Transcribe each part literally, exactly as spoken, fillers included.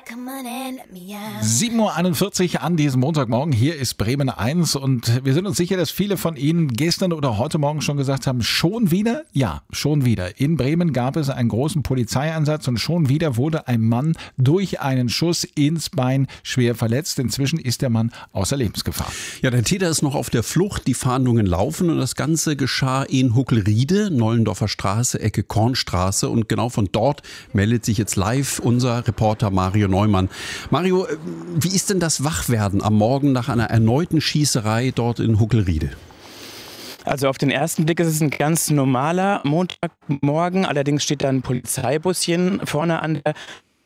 sieben Uhr einundvierzig an diesem Montagmorgen. Hier ist Bremen eins und wir sind uns sicher, dass viele von Ihnen gestern oder heute Morgen schon gesagt haben, schon wieder? Ja, schon wieder. In Bremen gab es einen großen Polizeieinsatz und schon wieder wurde ein Mann durch einen Schuss ins Bein schwer verletzt. Inzwischen ist der Mann außer Lebensgefahr. Ja, der Täter ist noch auf der Flucht. Die Fahndungen laufen und das Ganze geschah in Huckelriede, Nollendorfer Straße, Ecke Kornstraße. Und genau von dort meldet sich jetzt live unser Reporter Mario Neumann. Mario, wie ist denn das Wachwerden am Morgen nach einer erneuten Schießerei dort in Huckelriede? Also auf den ersten Blick ist es ein ganz normaler Montagmorgen. Allerdings steht da ein Polizeibuschen vorne an der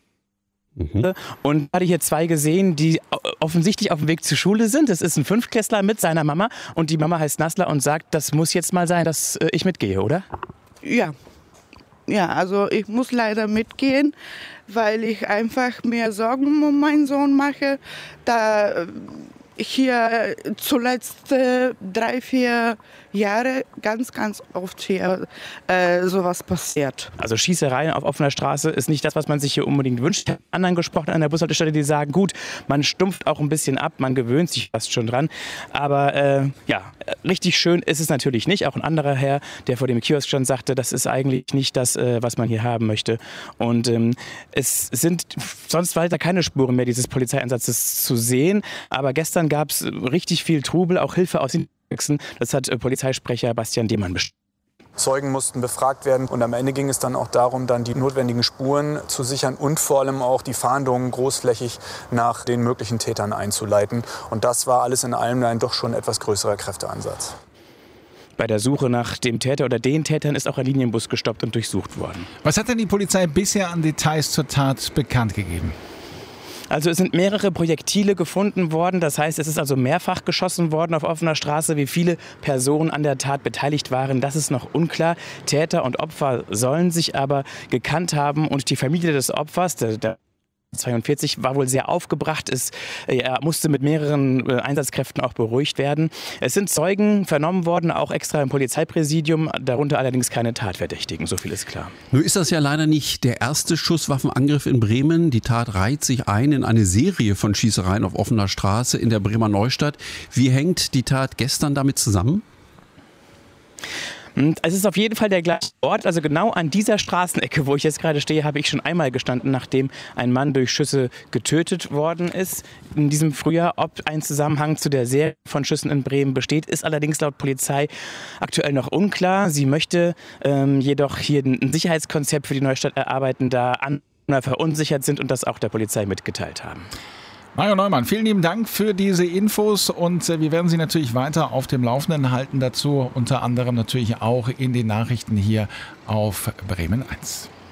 Mhm. Und hatte hier zwei gesehen, die offensichtlich auf dem Weg zur Schule sind. Es ist ein Fünftklässler mit seiner Mama und die Mama heißt Nassler und sagt, das muss jetzt mal sein, dass ich mitgehe, oder? Ja. Ja, also ich muss leider mitgehen, weil ich einfach mir Sorgen um meinen Sohn mache, da hier zuletzt äh, drei, vier Jahre ganz, ganz oft hier äh, sowas passiert. Also Schießereien auf offener Straße ist nicht das, was man sich hier unbedingt wünscht. Ich habe mit anderen gesprochen an der Bushaltestelle, die sagen, gut, man stumpft auch ein bisschen ab, man gewöhnt sich fast schon dran. Aber äh, ja, richtig schön ist es natürlich nicht. Auch ein anderer Herr, der vor dem Kiosk stand, sagte, das ist eigentlich nicht das, äh, was man hier haben möchte. Und ähm, es sind sonst weiter keine Spuren mehr dieses Polizeieinsatzes zu sehen. Aber gestern gab es richtig viel Trubel, auch Hilfe aus den Achsen. Das hat äh, Polizeisprecher Bastian Demann bestätigt. Zeugen mussten befragt werden und am Ende ging es dann auch darum, dann die notwendigen Spuren zu sichern und vor allem auch die Fahndungen großflächig nach den möglichen Tätern einzuleiten. Und das war alles in allem ein doch schon etwas größerer Kräfteeinsatz. Bei der Suche nach dem Täter oder den Tätern ist auch ein Linienbus gestoppt und durchsucht worden. Was hat denn die Polizei bisher an Details zur Tat bekannt gegeben? Also es sind mehrere Projektile gefunden worden. Das heißt, es ist also mehrfach geschossen worden auf offener Straße. Wie viele Personen an der Tat beteiligt waren, das ist noch unklar. Täter und Opfer sollen sich aber gekannt haben. Und die Familie des Opfers, der, der zweiundvierzig, war wohl sehr aufgebracht. Es, er musste mit mehreren Einsatzkräften auch beruhigt werden. Es sind Zeugen vernommen worden, auch extra im Polizeipräsidium, darunter allerdings keine Tatverdächtigen, so viel ist klar. Nur ist das ja leider nicht der erste Schusswaffenangriff in Bremen. Die Tat reiht sich ein in eine Serie von Schießereien auf offener Straße in der Bremer Neustadt. Wie hängt die Tat gestern damit zusammen? Es ist auf jeden Fall der gleiche Ort, also genau an dieser Straßenecke, wo ich jetzt gerade stehe, habe ich schon einmal gestanden, nachdem ein Mann durch Schüsse getötet worden ist. In diesem Frühjahr, ob ein Zusammenhang zu der Serie von Schüssen in Bremen besteht, ist allerdings laut Polizei aktuell noch unklar. Sie möchte ähm, jedoch hier ein Sicherheitskonzept für die Neustadt erarbeiten, da Anwohner verunsichert sind und das auch der Polizei mitgeteilt haben. Mario Neumann, vielen lieben Dank für diese Infos und wir werden Sie natürlich weiter auf dem Laufenden halten dazu, unter anderem natürlich auch in den Nachrichten hier auf Bremen eins.